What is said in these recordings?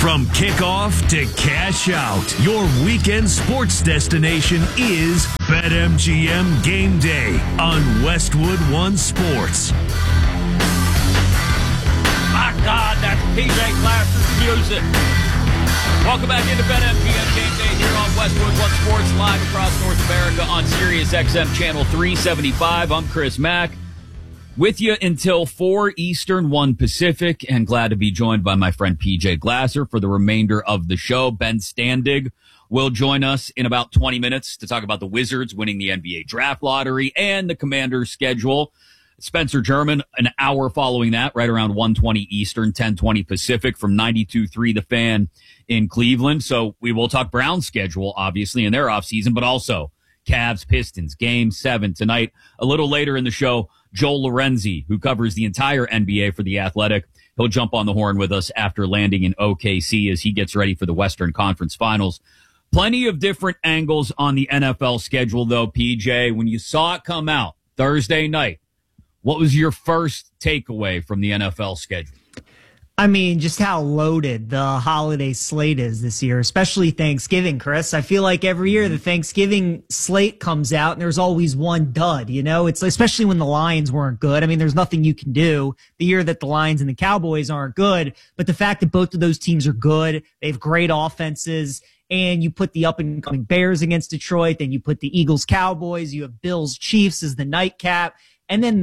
From kickoff to cash out, your weekend sports destination is BetMGM Game Day on Westwood One Sports. My God, that's PJ Glasser's music. Welcome back into BetMGM Game Day here on Westwood One Sports, live across North America on Sirius XM Channel 375. I'm Chris Mack. With you until 4 Eastern, 1 Pacific, and glad to be joined by my friend PJ Glasser for the remainder of the show. Ben Standig will join us in about 20 minutes to talk about the Wizards winning the NBA draft lottery and the Commanders' schedule. Spencer German, an hour following that, right around 1:20 Eastern, 10:20 Pacific from 92.3 The Fan in Cleveland. So we will talk Browns' schedule, obviously, in their offseason, but also Cavs, Pistons, Game 7 tonight. A little later in the show, Joel Lorenzi, who covers the entire NBA for The Athletic. He'll jump on the horn with us after landing in OKC as he gets ready for the Western Conference Finals. Plenty of different angles on the NFL schedule, though, PJ. When you saw it come out Thursday night, what was your first takeaway from the NFL schedule? I mean, just how loaded the holiday slate is this year, especially Thanksgiving, Chris. I feel like every year the Thanksgiving slate comes out and there's always one dud, you know? It's especially when the Lions weren't good. I mean, there's nothing you can do the year that the Lions and the Cowboys aren't good, but the fact that both of those teams are good, they have great offenses, and you put the up-and-coming Bears against Detroit, then you put the Eagles, Cowboys, you have Bills, Chiefs as the nightcap. And then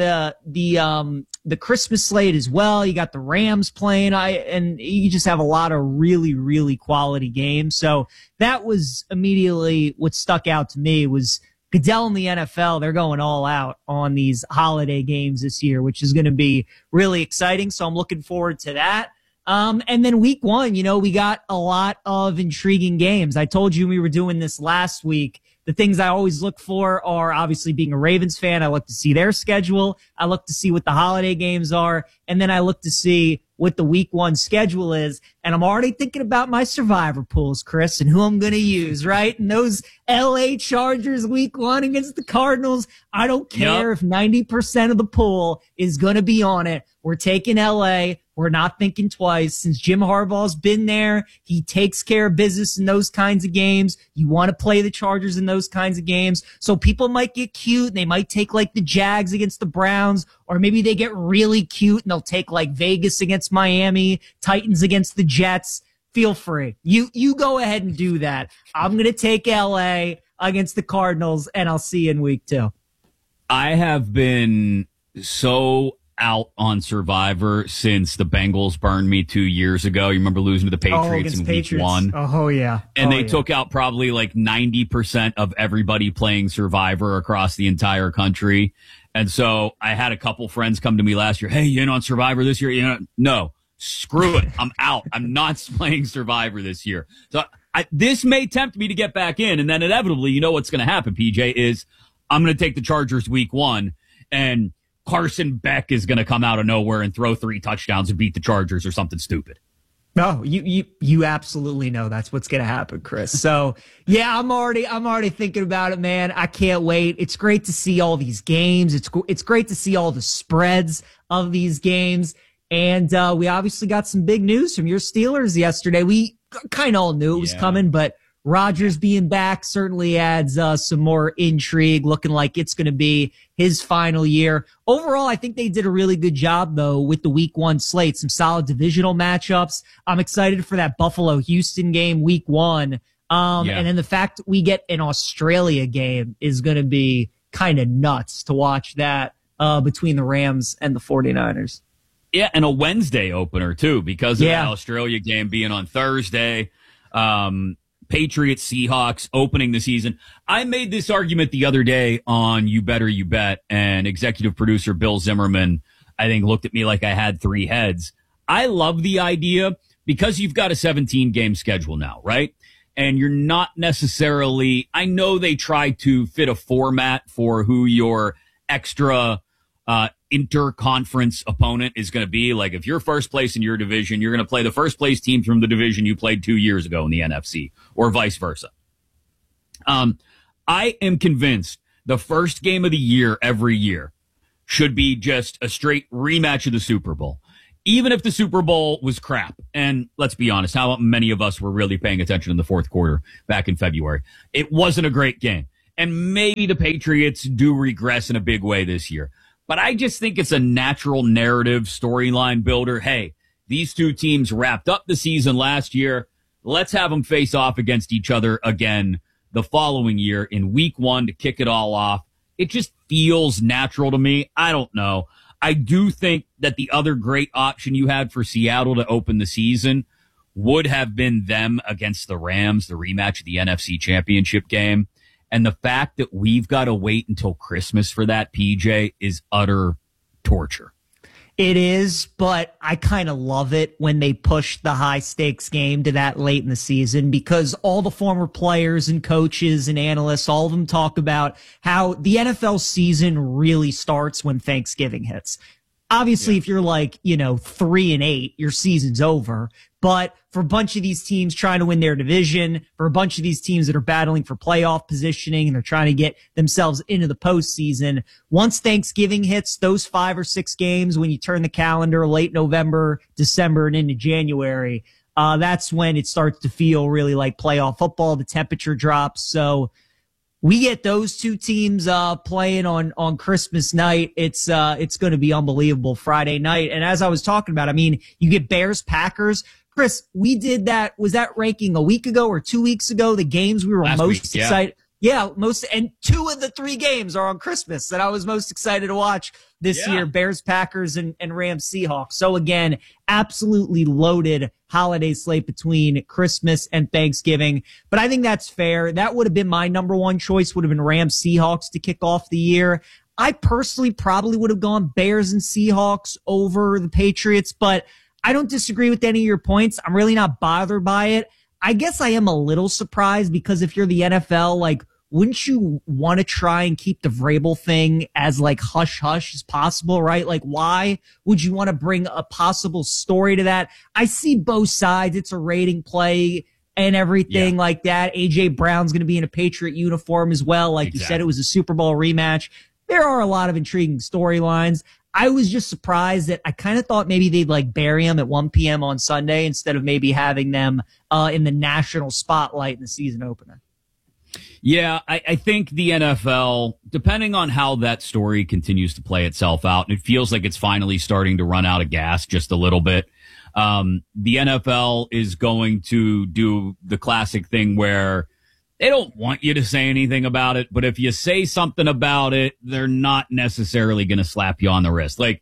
the Christmas slate as well. You got the Rams playing, and you just have a lot of really, really quality games. So that was immediately what stuck out to me was Goodell and the NFL. They're going all out on these holiday games this year, which is going to be really exciting. So I'm looking forward to that. And then week 1, you know, we got a lot of intriguing games. I told you we were doing this last week. The things I always look for are obviously being a Ravens fan. I look to see their schedule. I look to see what the holiday games are. And then I look to see what the week 1 schedule is. And I'm already thinking about my survivor pools, Chris, and who I'm going to use, right? And those LA Chargers week 1 against the Cardinals. I don't care if 90% of the pool is going to be on it. We're taking LA. We're not thinking twice. Since Jim Harbaugh's been there, he takes care of business in those kinds of games. You want to play the Chargers in those kinds of games. So people might get cute. They might take like the Jags against the Browns, or maybe they get really cute and they'll take like Vegas against Miami, Titans against the Jets. Feel free. You go ahead and do that. I'm going to take LA against the Cardinals, and I'll see you in week 2. I have been so out on Survivor since the Bengals burned me 2 years ago. You remember losing to the Patriots in week 1? Oh, yeah. And they took out probably like 90% of everybody playing Survivor across the entire country. And so I had a couple friends come to me last year. Hey, you in on Survivor this year? You know, no, screw it. I'm out. I'm not playing Survivor this year. So this may tempt me to get back in. And then inevitably, you know what's going to happen, PJ, is I'm going to take the Chargers week 1, and Carson Beck is going to come out of nowhere and throw 3 touchdowns and beat the Chargers or something stupid. No, you absolutely know that's what's going to happen, Chris. So yeah, I'm already thinking about it, man. I can't wait. It's great to see all these games. It's great to see all the spreads of these games. And, we obviously got some big news from your Steelers yesterday. We kind of all knew it was coming, but Rodgers being back certainly adds some more intrigue, looking like it's going to be his final year. Overall, I think they did a really good job, though, with the week 1 slate. Some solid divisional matchups. I'm excited for that Buffalo-Houston game week 1. And then the fact we get an Australia game is going to be kind of nuts to watch that between the Rams and the 49ers. Yeah, and a Wednesday opener, too, because of the Australia game being on Thursday. Patriots, Seahawks opening the season. I made this argument the other day on You Better You Bet, and executive producer Bill Zimmerman, I think, looked at me like I had 3 heads. I love the idea because you've got a 17-game schedule now, right? And you're not necessarily, I know they try to fit a format for who your extra interconference opponent is going to be. Like if you're first place in your division, you're going to play the first place teams from the division you played 2 years ago in the NFC, or vice versa. I am convinced the first game of the year every year should be just a straight rematch of the Super Bowl. even if the Super Bowl was crap, and let's be honest, how many of us were really paying attention in the fourth quarter back in February? It wasn't a great game. And maybe the Patriots do regress in a big way this year. But I just think it's a natural narrative storyline builder. Hey, these two teams wrapped up the season last year. Let's have them face off against each other again the following year in week 1 to kick it all off. It just feels natural to me. I don't know. I do think that the other great option you had for Seattle to open the season would have been them against the Rams, the rematch of the NFC Championship game. And the fact that we've got to wait until Christmas for that, PJ, is utter torture. It is, but I kind of love it when they push the high stakes game to that late in the season, because all the former players and coaches and analysts, all of them talk about how the NFL season really starts when Thanksgiving hits. Obviously, if you're like, 3-8, your season's over. But for a bunch of these teams trying to win their division, for a bunch of these teams that are battling for playoff positioning and they're trying to get themselves into the postseason, once Thanksgiving hits, those 5 or 6 games, when you turn the calendar late November, December, and into January, that's when it starts to feel really like playoff football. The temperature drops. So we get those two teams playing on Christmas night. It's going to be unbelievable Friday night. And as I was talking about, I mean, you get Bears, Packers. Chris, we did that. Was that ranking a week ago or 2 weeks ago? The games we were most excited. Yeah, and 2 of the 3 games are on Christmas that I was most excited to watch this year. Bears, Packers, and Rams, Seahawks. So again, absolutely loaded holiday slate between Christmas and Thanksgiving. But I think that's fair. That would have been my number one choice, would have been Rams, Seahawks to kick off the year. I personally probably would have gone Bears and Seahawks over the Patriots, but I don't disagree with any of your points. I'm really not bothered by it. I guess I am a little surprised because if you're the NFL, like, wouldn't you want to try and keep the Vrabel thing as like hush hush as possible, right? Like, why would you want to bring a possible story to that? I see both sides. It's a rating play and everything like that. AJ Brown's going to be in a Patriot uniform as well. Like you said, it was a Super Bowl rematch. There are a lot of intriguing storylines. I was just surprised that I kind of thought maybe they'd like bury them at 1 p.m. on Sunday instead of maybe having them in the national spotlight in the season opener. Yeah, I think the NFL, depending on how that story continues to play itself out, and it feels like it's finally starting to run out of gas just a little bit, the NFL is going to do the classic thing where they don't want you to say anything about it, but if you say something about it, they're not necessarily going to slap you on the wrist. Like,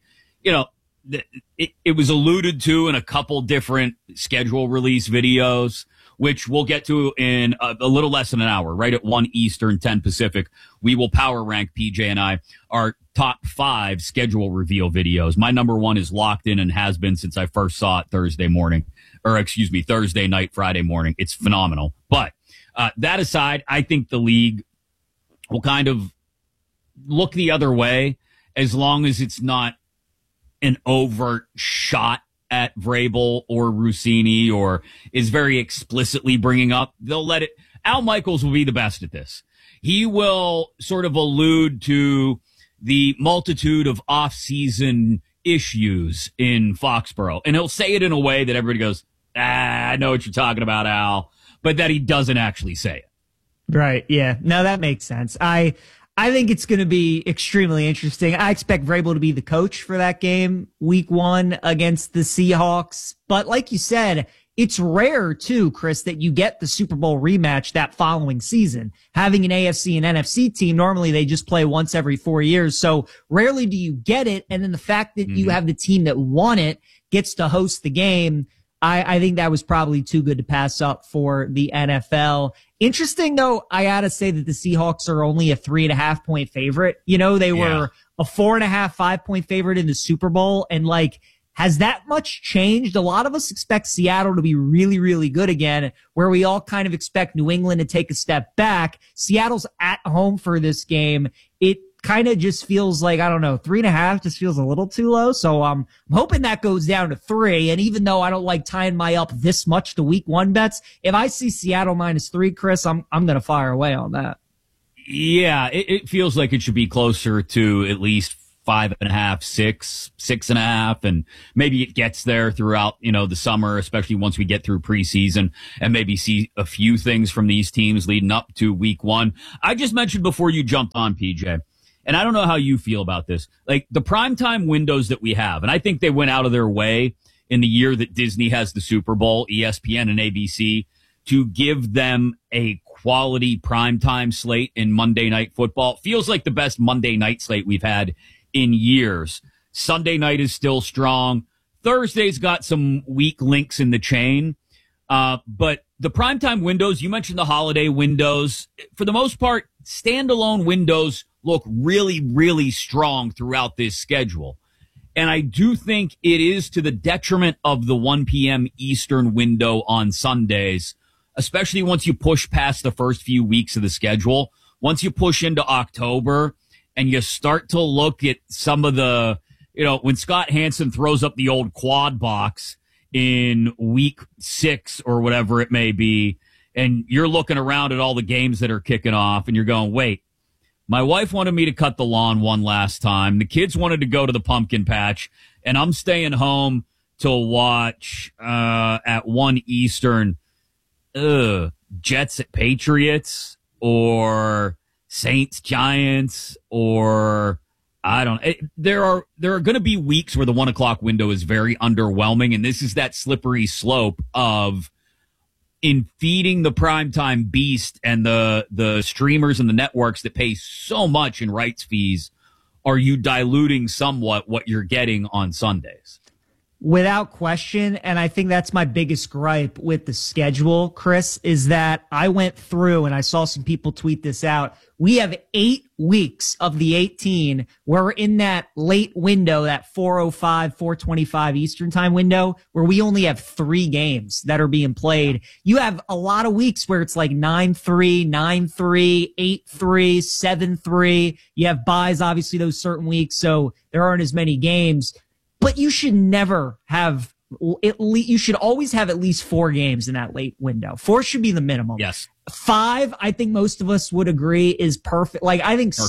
it was alluded to in a couple different schedule release videos, which we'll get to in a little less than an hour, right at 1 Eastern, 10 Pacific. We will power rank, PJ and I, our top 5 schedule reveal videos. My number 1 is locked in and has been since I first saw it Thursday night, Friday morning. It's phenomenal. But that aside, I think the league will kind of look the other way as long as it's not an overt shot at Vrabel or Rossini or is very explicitly bringing up. They'll let it. Al Michaels will be the best at this. He will sort of allude to the multitude of off-season issues in Foxborough, and he'll say it in a way that everybody goes, I know what you're talking about, Al. But that he doesn't actually say it. Right. Yeah. No, that makes sense. I think it's going to be extremely interesting. I expect Vrabel to be the coach for that game, week 1 against the Seahawks. But like you said, it's rare too, Chris, that you get the Super Bowl rematch that following season. Having an AFC and NFC team, normally they just play once every 4 years. So rarely do you get it. And then the fact that you have the team that won it gets to host the game, I think that was probably too good to pass up for the NFL. Interesting, though, I got to say that the Seahawks are only a 3.5 point favorite. They were a 4.5, 5 point favorite in the Super Bowl. And like, has that much changed? A lot of us expect Seattle to be really, really good again, where we all kind of expect New England to take a step back. Seattle's at home for this game. It kind of just feels like, I don't know, 3.5 just feels a little too low. So I'm hoping that goes down to 3. And even though I don't like tying my up this much to week 1 bets, if I see Seattle -3, Chris, I'm going to fire away on that. Yeah, it feels like it should be closer to at least 5.5, 6.5, and maybe it gets there throughout, the summer, especially once we get through preseason and maybe see a few things from these teams leading up to week 1. I just mentioned before you jumped on, PJ, and I don't know how you feel about this, like the primetime windows that we have, and I think they went out of their way in the year that Disney has the Super Bowl, ESPN and ABC, to give them a quality primetime slate in Monday Night Football. Feels like the best Monday night slate we've had in years. Sunday night is still strong. Thursday's got some weak links in the chain. But the primetime windows, you mentioned the holiday windows. For the most part, standalone windows look really, really strong throughout this schedule. And I do think it is to the detriment of the 1 p.m. Eastern window on Sundays, especially once you push past the first few weeks of the schedule. Once you push into October and you start to look at some of the, when Scott Hansen throws up the old quad box in week 6 or whatever it may be, and you're looking around at all the games that are kicking off and you're going, wait, my wife wanted me to cut the lawn one last time. The kids wanted to go to the pumpkin patch, and I'm staying home to watch at 1 Eastern Jets at Patriots or Saints Giants, or I don't know. There are going to be weeks where the 1 o'clock window is very underwhelming, and this is that slippery slope of in feeding the primetime beast and the streamers and the networks that pay so much in rights fees. Are you diluting somewhat what you're getting on Sundays? Without question, and I think that's my biggest gripe with the schedule, Chris, is that I went through and I saw some people tweet this out. We have 8 weeks of the 18 where we're in that late window, that 4:05, 4:25 Eastern time window, where we only have 3 games that are being played. You have a lot of weeks where it's like 9-3, 9-3, 8-3, 7-3. You have buys, obviously, those certain weeks, so there aren't as many games. But you should never have, you should always have at least 4 games in that late window. 4 should be the minimum. Yes. 5, I think most of us would agree, is perfect. Like, I think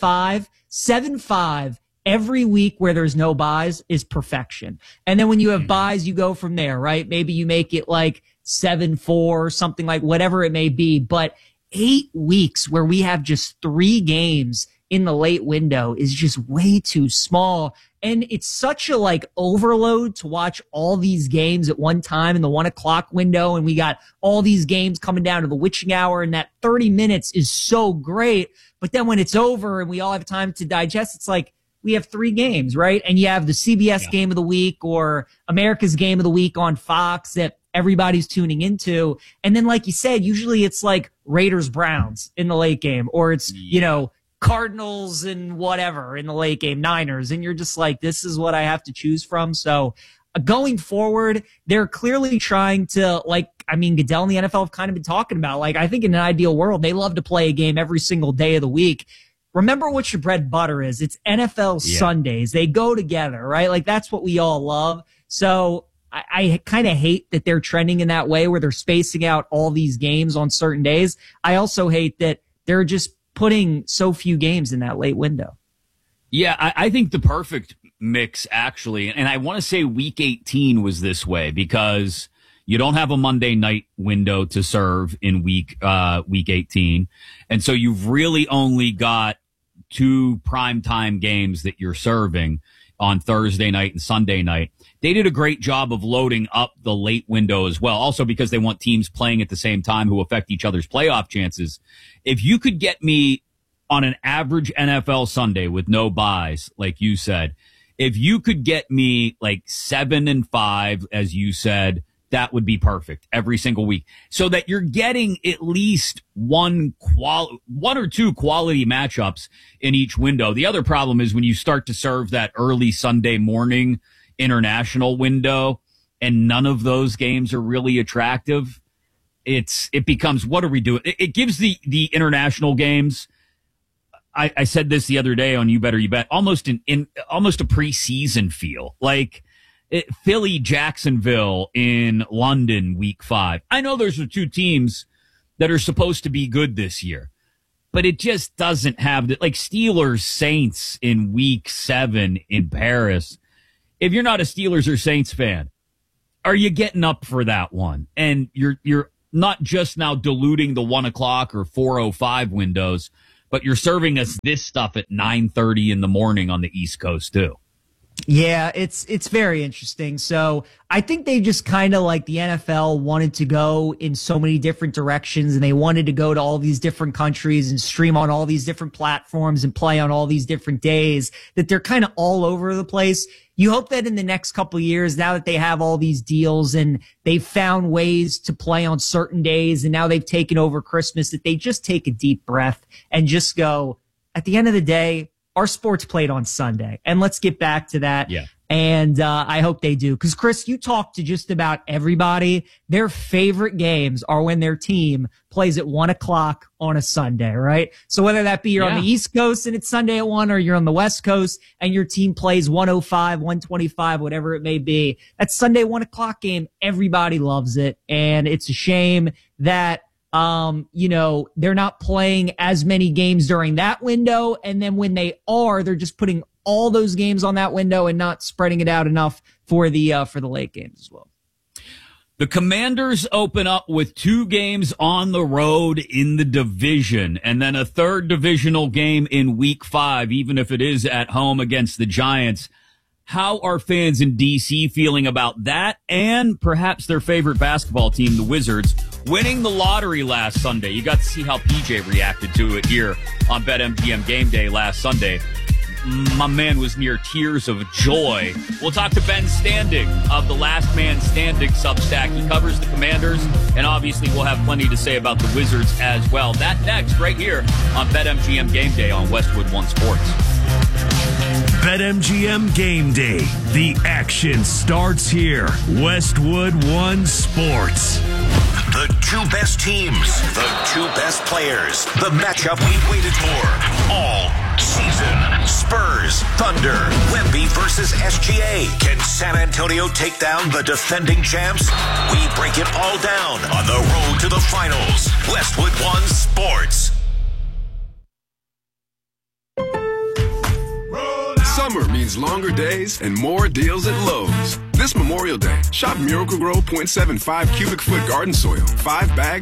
7-5 every week where there's no buys is perfection. And then when you have buys, you go from there, right? Maybe you make it like 7-4, something like whatever it may be. But 8 weeks where we have just 3 games in the late window is just way too small. And it's such a overload to watch all these games at one time in the 1 o'clock window. And we got all these games coming down to the witching hour, and that 30 minutes is so great. But then when it's over and we all have time to digest, it's like we have 3 games, right? And you have the CBS game of the week or America's game of the week on Fox that everybody's tuning into. And then, like you said, usually it's like Raiders Browns in the late game, or it's, Cardinals and whatever in the late game, Niners. And you're just like, this is what I have to choose from. So going forward, they're clearly trying to, Goodell and the NFL have kind of been talking about, I think in an ideal world, they love to play a game every single day of the week. Remember what your bread and butter is. It's NFL Sundays. They go together, right? That's what we all love. So I kind of hate that they're trending in that way where they're spacing out all these games on certain days. I also hate that they're just putting so few games in that late window. Yeah, I think the perfect mix, actually, and I want to say week 18 was this way because you don't have a Monday night window to serve in week 18. And so you've really only got 2 primetime games that you're serving on Thursday night and Sunday night. They did a great job of loading up the late window as well, also because they want teams playing at the same time who affect each other's playoff chances. If you could get me on an average NFL Sunday with no buys, like you said, if you could get me 7-5, as you said, that would be perfect every single week, so that you're getting at least one or 2 quality matchups in each window. The other problem is when you start to serve that early Sunday morning international window and none of those games are really attractive, it becomes, what are we doing? It gives the international games, I said this the other day on You Better You Bet, almost a preseason feel. Philly, Jacksonville in London, week 5. I know those are 2 teams that are supposed to be good this year, but it just doesn't have the, like Steelers Saints in week 7 in Paris. If you're not a Steelers or Saints fan, are you getting up for that one? And you're not just now diluting the 1 o'clock or 4:05 windows, but you're serving us this stuff at 9:30 in the morning on the East Coast too. Yeah, it's very interesting. So I think they just kind of like the NFL wanted to go in so many different directions, and they wanted to go to all these different countries and stream on all these different platforms and play on all these different days, that they're kind of all over the place. You hope that in the next couple of years, now that they have all these deals and they've found ways to play on certain days, and now they've taken over Christmas, that they just take a deep breath and just go, at the end of the day, our sport's played on Sunday, and let's get back to that. Yeah. And I hope they do. Because, Chris, you talk to just about everybody. Their favorite games are when their team plays at 1 o'clock on a Sunday, right? So whether that be you're on the East Coast and it's Sunday at 1, or you're on the West Coast and your team plays 105, 125, whatever it may be, that Sunday 1 o'clock game, everybody loves it. And it's a shame that they're not playing as many games during that window. And then when they are, they're just putting all those games on that window and not spreading it out enough for the late games as well. The Commanders open up with 2 games on the road in the division, and then a third divisional game in week 5, even if it is at home against the Giants. How are fans in D.C. feeling about that, and perhaps their favorite basketball team, the Wizards, winning the lottery last Sunday? You got to see how PJ reacted to it here on BetMGM Game Day last Sunday. My man was near tears of joy. We'll talk to Ben Standing of the Last Man Standing Substack. He covers the Commanders, and obviously we'll have plenty to say about the Wizards as well. That next, right here on BetMGM Game Day on Westwood One Sports. BetMGM Game Day. The action starts here. Westwood One Sports. The 2 best teams, the 2 best players, the matchup we've waited for all season. Spurs, Thunder, Wemby versus SGA. Can San Antonio take down the defending champs? We break it all down on the road to the finals. Westwood One Sports. Summer means longer days and more deals at Lowe's. This Memorial Day, shop Miracle-Gro 0.75 cubic foot garden soil, 5 bags